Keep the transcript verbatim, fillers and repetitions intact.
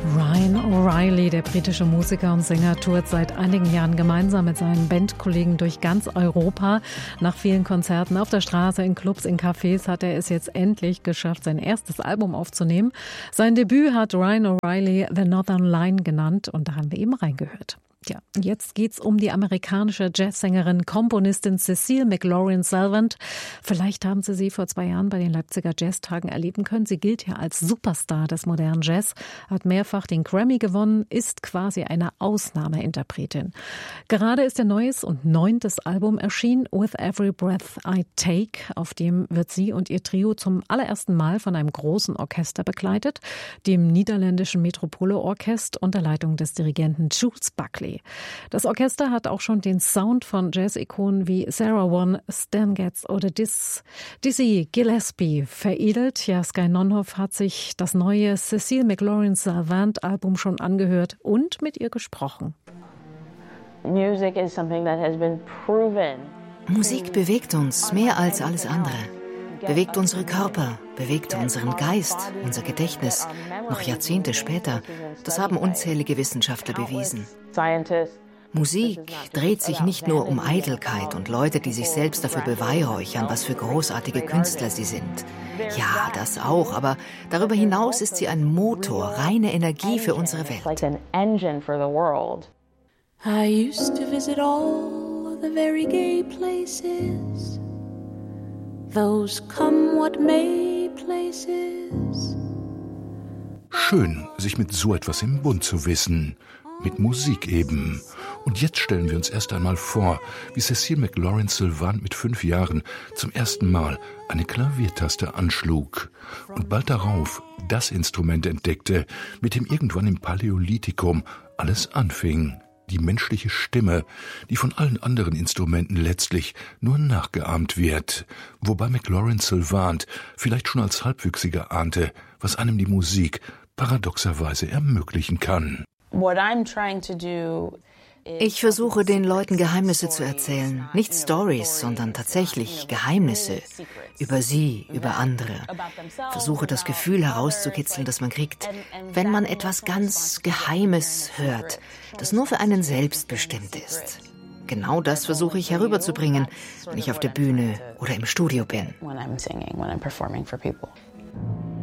Ryan O'Reilly, der britische Musiker und Sänger, tourt seit einigen Jahren gemeinsam mit seinen Bandkollegen durch ganz Europa. Nach vielen Konzerten auf der Straße, in Clubs, in Cafés hat er es jetzt endlich geschafft, sein erstes Album aufzunehmen. Sein Debüt hat Ryan O'Reilly The Northern Line genannt und da haben wir eben reingehört. Ja, jetzt geht's um die amerikanische Jazzsängerin, Komponistin Cecile McLaurin-Salvant. Vielleicht haben Sie sie vor zwei Jahren bei den Leipziger Jazztagen erleben können. Sie gilt ja als Superstar des modernen Jazz, hat mehrfach den Grammy gewonnen, ist quasi eine Ausnahmeinterpretin. Gerade ist ihr neues und neuntes Album erschienen, With Every Breath I Take. Auf dem wird sie und ihr Trio zum allerersten Mal von einem großen Orchester begleitet, dem niederländischen Metropole-Orchester unter Leitung des Dirigenten Jules Buckley. Das Orchester hat auch schon den Sound von Jazz-Ikonen wie Sarah Vaughan, Stan Getz oder Diz, Dizzy Gillespie veredelt. Ja, Sky Nonhoff hat sich das neue Cecile McLaurin-Salvant-Album schon angehört und mit ihr gesprochen. Music is something that has been proven. Musik bewegt uns mehr als alles andere. Bewegt unsere Körper, bewegt unseren Geist, unser Gedächtnis, noch Jahrzehnte später. Das haben unzählige Wissenschaftler bewiesen. Musik dreht sich nicht nur um Eitelkeit und Leute, die sich selbst dafür beweihräuchern, was für großartige Künstler sie sind. Ja, das auch, aber darüber hinaus ist sie ein Motor, reine Energie für unsere Welt. I used to visit all the very gay places. Those come what may places. Schön, sich mit so etwas im Bund zu wissen. Mit Musik eben. Und jetzt stellen wir uns erst einmal vor, wie Cecile McLaurin-Salvant mit fünf Jahren zum ersten Mal eine Klaviertaste anschlug und bald darauf das Instrument entdeckte, mit dem irgendwann im Paläolithikum alles anfing. Die menschliche Stimme, die von allen anderen Instrumenten letztlich nur nachgeahmt wird, wobei McLaurin-Salvant vielleicht schon als Halbwüchsiger ahnte, was einem die Musik paradoxerweise ermöglichen kann. Ich versuche, den Leuten Geheimnisse zu erzählen. Nicht Stories, sondern tatsächlich Geheimnisse. Über sie, über andere. Versuche, das Gefühl herauszukitzeln, das man kriegt, wenn man etwas ganz Geheimes hört, das nur für einen selbst bestimmt ist. Genau das versuche ich herüberzubringen, wenn ich auf der Bühne oder im Studio bin. When I'm singing, when I'm performing for people.